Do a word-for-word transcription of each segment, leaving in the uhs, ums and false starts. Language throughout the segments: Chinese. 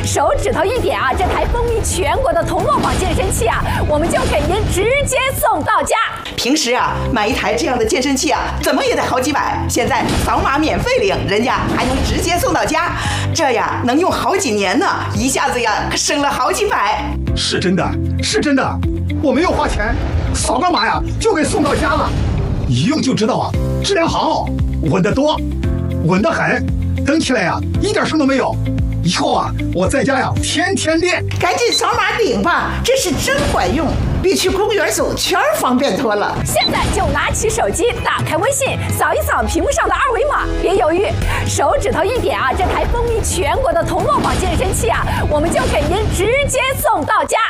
手指头一点啊，这台风靡全国的同乐坊健身器啊，我们就给您直接送到家。 平时啊，买一台这样的健身器啊，怎么也得好几百，现在扫码免费领，人家还能直接送到家，这呀能用好几年呢，一下子呀可省了好几百。 是真的，是真的，我没有花钱，扫个码呀就给送到家了，一用就知道啊，质量好，稳得多，稳得很，蹬起来呀一点声都没有。以后啊，我在家呀天天练。 赶紧扫码领吧，这是真管用，比去公园走圈方便多了。 现在就拿起手机，打开微信，扫一扫屏幕上的二维码，别犹豫，手指头一点啊，这台风靡全国的同乐坊健身器啊，我们就给您直接送到家。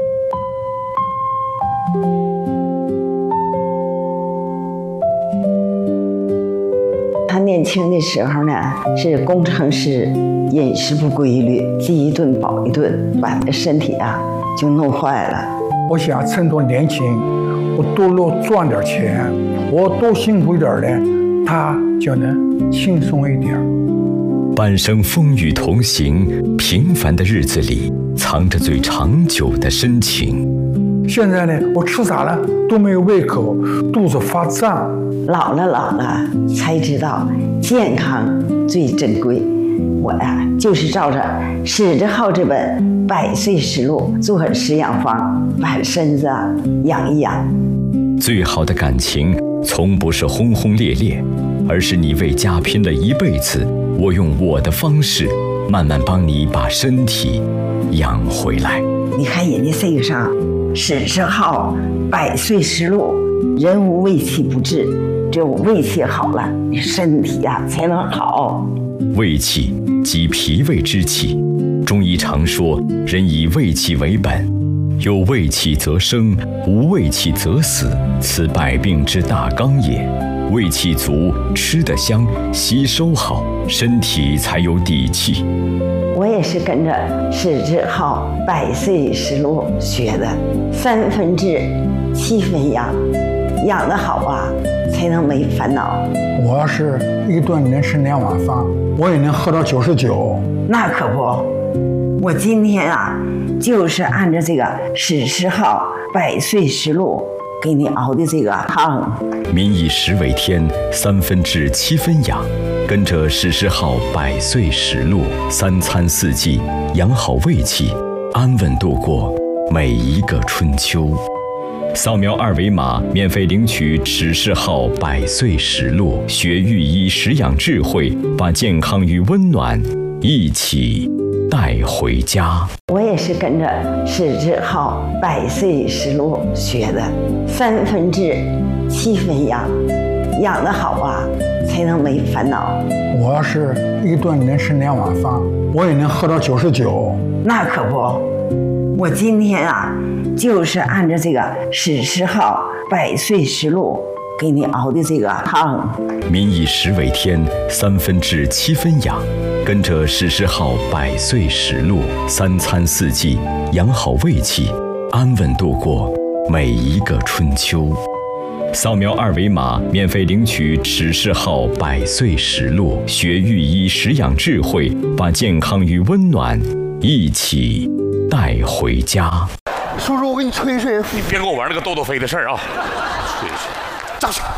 他年轻的时候呢是工程师，饮食不规律，饥一顿饱一顿，把他身体啊就弄坏了。 我想趁着年轻，我多多赚点钱，我多辛苦一点呢，他就能轻松一点。 半生风雨同行，平凡的日子里藏着最长久的深情。 现在呢，我吃啥了都没有胃口，肚子发胀。 老了老了才知道健康最珍贵。我呀、啊、就是照着史志浩这本《百岁实录》做食养方，把身子啊养一养。 最好的感情从不是轰轰烈烈，而是你为家拼了一辈子，我用我的方式慢慢帮你把身体养回来。 你看人家这个上史志浩《百岁实录》，人无胃气不治，只有胃气好了，你身体呀、啊、才能好。 胃气即脾胃之气，中医常说人以胃气为本，有胃气则生，无胃气则死，此百病之大纲也。胃气足，吃得香，吸收好，身体才有底气。 我也是跟着史志浩《百岁实录》学的，三分治，七分养，养得好啊，才能没烦恼。 我要是一顿能吃两碗饭，我也能喝到九十九。 那可不，我今天啊，就是按照这个史志浩《百岁实录》给你熬的这个汤。 民以食为天，三分治，七分养。跟着史志浩《百岁实录》，三餐四季，养好胃气，安稳度过每一个春秋。扫描二维码，免费领取史志浩《百岁实录》，学御医食养智慧，把健康与温暖一起带回家。 我也是跟着史志浩《百岁实录》学的，三分治，七分养，养得好啊，才能没烦恼。 我要是一顿能吃两碗饭，我也能喝到九十九。 那可不，我今天啊，就是按照这个史志浩《百岁实录》给你熬的这个汤。 民以食为天，三分治，七分养。跟着史志浩《百岁实录》，三餐四季，养好胃气，安稳度过每一个春秋。扫描二维码，免费领取史志浩《百岁实录》，学御医食养智慧，把健康与温暖一起带回家。 叔叔，我给你吹吹。 你别跟我玩那个豆豆飞的事儿啊！吹吹，站起来！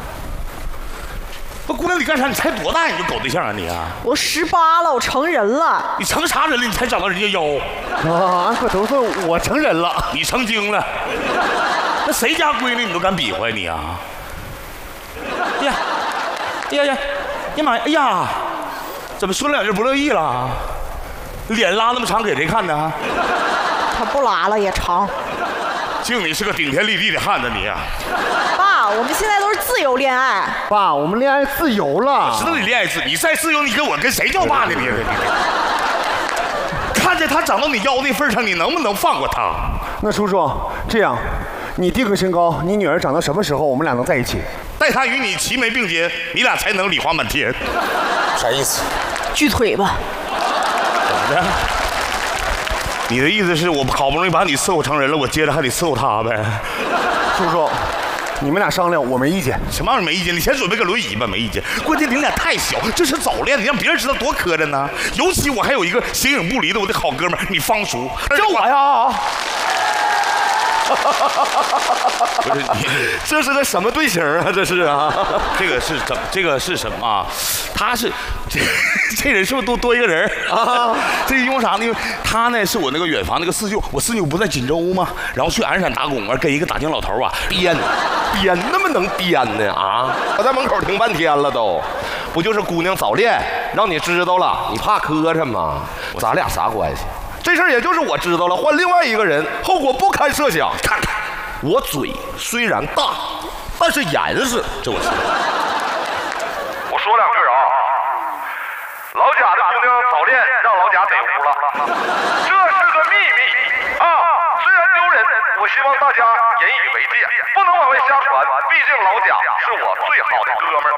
那姑娘，你干啥？你才多大你就搞对象啊你啊？ 我十八了，我成人了。 你成啥人了？你才长到人家腰啊！可都说我成人了， 你成精了。那谁家闺女你都敢比划呀你啊？呀呀呀呀妈呀！哎呀，怎么说两句不乐意了？脸拉那么长给谁看呢？ 他不拉了也长。 就你是个顶天立地的汉子你啊！ 爸，我们现在都是自由恋爱。 爸，我们恋爱自由了。 我知道你恋爱自，你再自由，你跟我跟谁叫爸呢？你看在他长到你腰的份上，你能不能放过他？ 那叔叔，这样，你定个身高，你女儿长到什么时候，我们俩能在一起？ 待她与你齐眉并肩，你俩才能礼花满天。 啥意思？ 锯腿吧。 怎么的？你的意思是我好不容易把你伺候成人了，我接着还得伺候他呗？ 叔叔， 你们俩商量，我没意见。 什么玩意儿没意见？你先准备个轮椅吧，没意见。关键你俩太小，这是早恋，你让别人知道多磕碜呢。尤其我还有一个形影不离的我的好哥们儿，你方叔， 叫我呀！ 不是你， 这是个什么队形啊？这是啊， 这个是怎？这个是什么啊？他是这这人是不是多多一个人啊？这因为啥呢？因为他呢是我那个远房那个四舅，我四舅不在锦州吗？然后去鞍山打工，完跟一个打更老头啊编编那么能编呢啊！我在门口停半天了都，不就是姑娘早恋让你知道了，你怕磕碜吗？咱俩啥关系？这事儿也就是我知道了，换另外一个人，后果不堪设想。看看我嘴虽然大，但是严实，这我知道。 我说两句啊，老贾的姑娘早恋让老贾逮污了，这是个秘密啊，虽然丢人，我希望大家引以为戒，不能往外瞎传，毕竟老贾是我最好的哥们儿。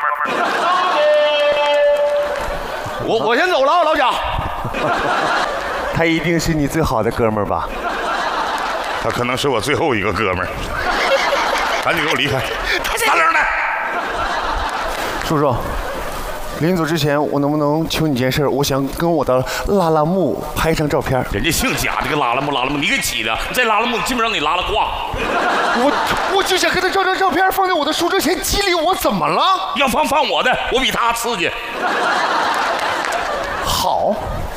我我先走了啊，老贾。他一定是你最好的哥们儿吧？ 他可能是我最后一个哥们儿。赶紧给我离开！三零的。 叔叔，临走之前，我能不能求你件事？我想跟我的拉拉木拍一张照片。 人家姓贾，这个拉拉木拉拉木，你给起的，这拉拉木基本上给拉拉挂。 我我就想跟他照张照片，放在我的书桌前激励我，怎么了？ 要放放我的，我比他刺激。 好。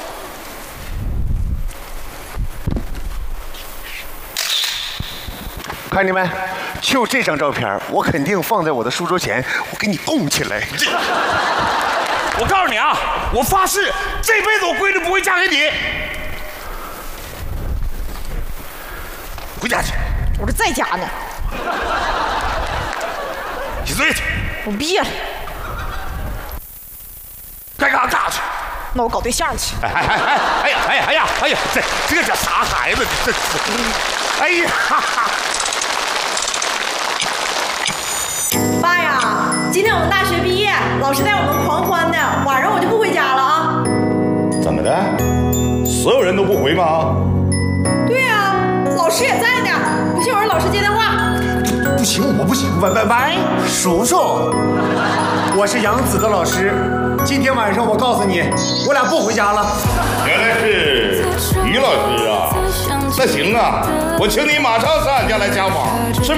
看见没？就这张照片，我肯定放在我的书桌前，我给你供起来。 我告诉你啊，我发誓，这辈子我闺女不会嫁给你。回家去。 我这在家呢。 洗嘴去。 我憋了。 该干啥干啥去。 那我搞对象去。 哎哎哎哎哎呀哎呀哎呀哎呀，这这叫啥孩子？这这，哎呀！ 爸呀，今天我们大学毕业，老师带我们狂欢呢，晚上我就不回家了啊。 怎么的？所有人都不回吗？ 对呀、啊，老师也在呢，不信我让老师接电话。 不行，我不行。 喂喂喂，叔叔，我是杨子的老师，今天晚上我告诉你，我俩不回家了。 原来是于老师啊，那行啊，我请你马上上俺家来家访，顺便